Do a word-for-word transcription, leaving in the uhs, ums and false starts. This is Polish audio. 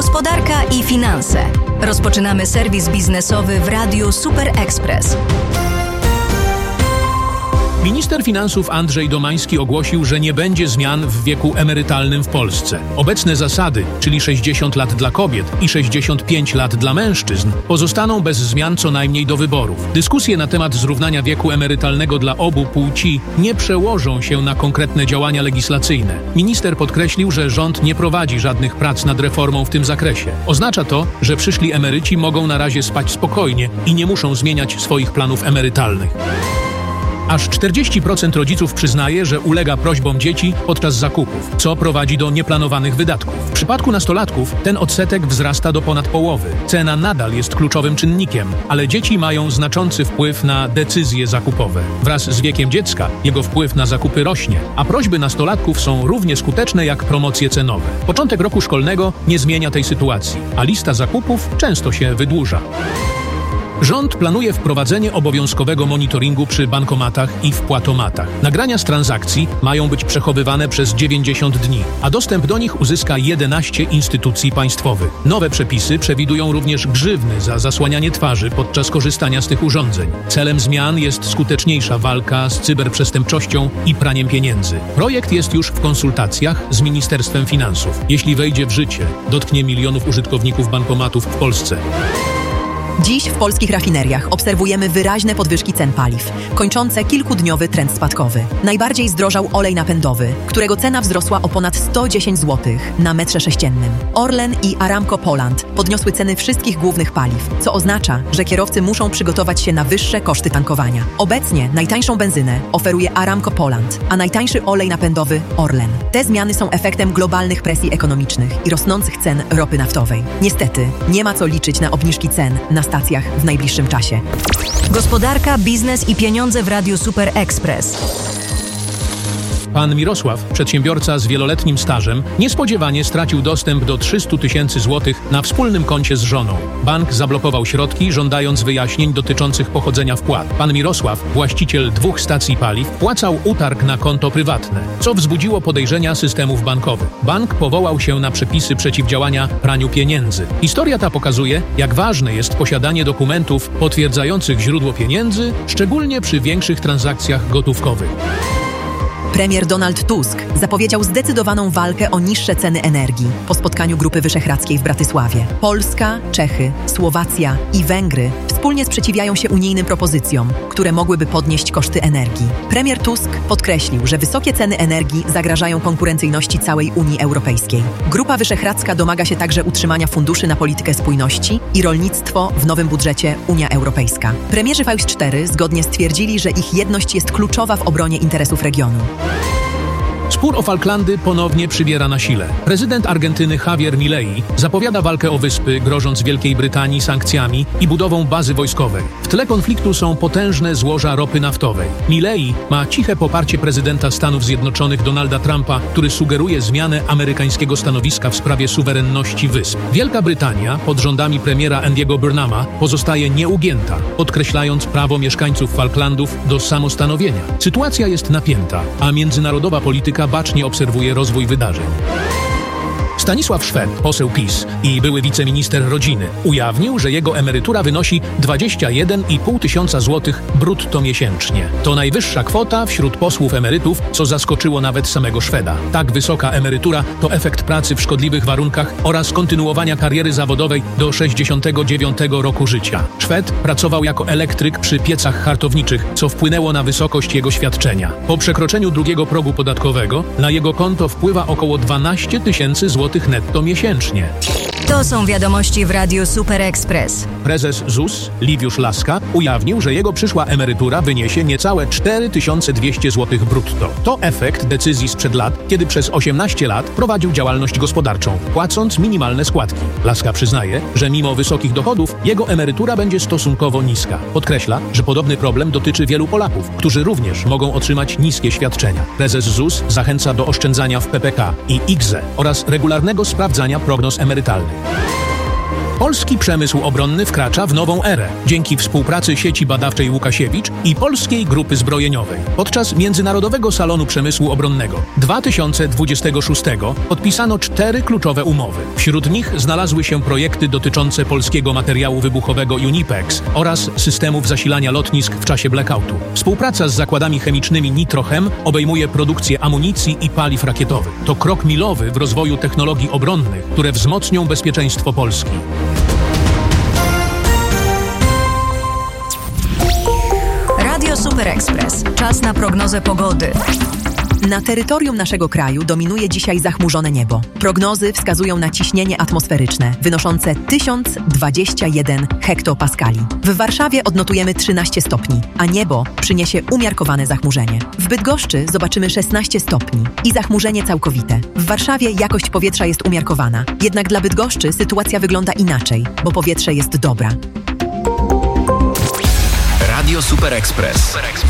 Gospodarka i finanse. Rozpoczynamy serwis biznesowy w Radiu Super Express. Minister finansów Andrzej Domański ogłosił, że nie będzie zmian w wieku emerytalnym w Polsce. Obecne zasady, czyli sześćdziesiąt lat dla kobiet i sześćdziesiąt pięć lat dla mężczyzn, pozostaną bez zmian co najmniej do wyborów. Dyskusje na temat zrównania wieku emerytalnego dla obu płci nie przełożą się na konkretne działania legislacyjne. Minister podkreślił, że rząd nie prowadzi żadnych prac nad reformą w tym zakresie. Oznacza to, że przyszli emeryci mogą na razie spać spokojnie i nie muszą zmieniać swoich planów emerytalnych. Aż czterdzieści procent rodziców przyznaje, że ulega prośbom dzieci podczas zakupów, co prowadzi do nieplanowanych wydatków. W przypadku nastolatków ten odsetek wzrasta do ponad połowy. Cena nadal jest kluczowym czynnikiem, ale dzieci mają znaczący wpływ na decyzje zakupowe. Wraz z wiekiem dziecka jego wpływ na zakupy rośnie, a prośby nastolatków są równie skuteczne jak promocje cenowe. Początek roku szkolnego nie zmienia tej sytuacji, a lista zakupów często się wydłuża. Rząd planuje wprowadzenie obowiązkowego monitoringu przy bankomatach i wpłatomatach. Nagrania z transakcji mają być przechowywane przez dziewięćdziesiąt dni, a dostęp do nich uzyska jedenaście instytucji państwowych. Nowe przepisy przewidują również grzywny za zasłanianie twarzy podczas korzystania z tych urządzeń. Celem zmian jest skuteczniejsza walka z cyberprzestępczością i praniem pieniędzy. Projekt jest już w konsultacjach z Ministerstwem Finansów. Jeśli wejdzie w życie, dotknie milionów użytkowników bankomatów w Polsce. Dziś w polskich rafineriach obserwujemy wyraźne podwyżki cen paliw, kończące kilkudniowy trend spadkowy. Najbardziej zdrożał olej napędowy, którego cena wzrosła o ponad sto dziesięć złotych na metrze sześciennym. Orlen i Aramco Poland podniosły ceny wszystkich głównych paliw, co oznacza, że kierowcy muszą przygotować się na wyższe koszty tankowania. Obecnie najtańszą benzynę oferuje Aramco Poland, a najtańszy olej napędowy Orlen. Te zmiany są efektem globalnych presji ekonomicznych i rosnących cen ropy naftowej. Niestety, nie ma co liczyć na obniżki cen na stacjach w najbliższym czasie. Gospodarka, biznes i pieniądze w Radiu Super Express. Pan Mirosław, przedsiębiorca z wieloletnim stażem, niespodziewanie stracił dostęp do trzystu tysięcy złotych na wspólnym koncie z żoną. Bank zablokował środki, żądając wyjaśnień dotyczących pochodzenia wpłat. Pan Mirosław, właściciel dwóch stacji paliw, wpłacał utarg na konto prywatne, co wzbudziło podejrzenia systemów bankowych. Bank powołał się na przepisy przeciwdziałania praniu pieniędzy. Historia ta pokazuje, jak ważne jest posiadanie dokumentów potwierdzających źródło pieniędzy, szczególnie przy większych transakcjach gotówkowych. Premier Donald Tusk zapowiedział zdecydowaną walkę o niższe ceny energii po spotkaniu Grupy Wyszehradzkiej w Bratysławie. Polska, Czechy, Słowacja i Węgry wspólnie sprzeciwiają się unijnym propozycjom, które mogłyby podnieść koszty energii. Premier Tusk podkreślił, że wysokie ceny energii zagrażają konkurencyjności całej Unii Europejskiej. Grupa Wyszehradzka domaga się także utrzymania funduszy na politykę spójności i rolnictwo w nowym budżecie Unia Europejska. Premierzy V cztery zgodnie stwierdzili, że ich jedność jest kluczowa w obronie interesów regionu. Spór o Falklandy ponownie przybiera na sile. Prezydent Argentyny Javier Milei zapowiada walkę o wyspy, grożąc Wielkiej Brytanii sankcjami i budową bazy wojskowej. W tle konfliktu są potężne złoża ropy naftowej. Milei ma ciche poparcie prezydenta Stanów Zjednoczonych Donalda Trumpa, który sugeruje zmianę amerykańskiego stanowiska w sprawie suwerenności wysp. Wielka Brytania pod rządami premiera Andiego Burnhama pozostaje nieugięta, podkreślając prawo mieszkańców Falklandów do samostanowienia. Sytuacja jest napięta, a międzynarodowa polityka bacznie obserwuje rozwój wydarzeń. Stanisław Szwed, poseł PiS i były wiceminister rodziny, ujawnił, że jego emerytura wynosi dwadzieścia jeden i pół tysiąca złotych brutto miesięcznie. To najwyższa kwota wśród posłów emerytów, co zaskoczyło nawet samego Szweda. Tak wysoka emerytura to efekt pracy w szkodliwych warunkach oraz kontynuowania kariery zawodowej do sześćdziesiątego dziewiątego roku życia. Szwed pracował jako elektryk przy piecach hartowniczych, co wpłynęło na wysokość jego świadczenia. Po przekroczeniu drugiego progu podatkowego na jego konto wpływa około dwanaście tysięcy złotych netto miesięcznie. To są wiadomości w Radiu Super Express. Prezes Z U S, Liwiusz Laska, ujawnił, że jego przyszła emerytura wyniesie niecałe cztery tysiące dwieście złotych brutto. To efekt decyzji sprzed lat, kiedy przez osiemnaście lat prowadził działalność gospodarczą, płacąc minimalne składki. Laska przyznaje, że mimo wysokich dochodów jego emerytura będzie stosunkowo niska. Podkreśla, że podobny problem dotyczy wielu Polaków, którzy również mogą otrzymać niskie świadczenia. Prezes Z U S zachęca do oszczędzania w P P K i I K Z E oraz regularnego sprawdzania prognoz emerytalnych. Polski przemysł obronny wkracza w nową erę dzięki współpracy sieci badawczej Łukasiewicz i Polskiej Grupy Zbrojeniowej. Podczas Międzynarodowego Salonu Przemysłu Obronnego dwa tysiące dwudziestego szóstego podpisano cztery kluczowe umowy. Wśród nich znalazły się projekty dotyczące polskiego materiału wybuchowego Unipex oraz systemów zasilania lotnisk w czasie blackoutu. Współpraca z zakładami chemicznymi Nitrochem obejmuje produkcję amunicji i paliw rakietowych. To krok milowy w rozwoju technologii obronnych, które wzmocnią bezpieczeństwo Polski. Radio Super Express. Czas na prognozę pogody. Na terytorium naszego kraju dominuje dzisiaj zachmurzone niebo. Prognozy wskazują na ciśnienie atmosferyczne wynoszące tysiąc dwadzieścia jeden hektopaskali. W Warszawie odnotujemy trzynaście stopni, a niebo przyniesie umiarkowane zachmurzenie. W Bydgoszczy zobaczymy szesnaście stopni i zachmurzenie całkowite. W Warszawie jakość powietrza jest umiarkowana, jednak dla Bydgoszczy sytuacja wygląda inaczej, bo powietrze jest dobra. Radio Super Express.